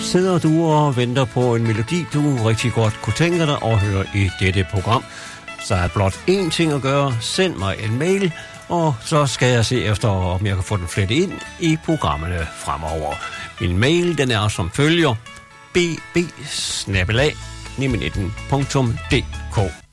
Sidder du og venter på en melodi, du rigtig godt kunne tænke dig at høre i dette program, så er blot én ting at gøre. Send mig en mail, og så skal jeg se efter, om jeg kan få den flettet ind i programmerne fremover. Min mail, den er som følger: bb@919.dk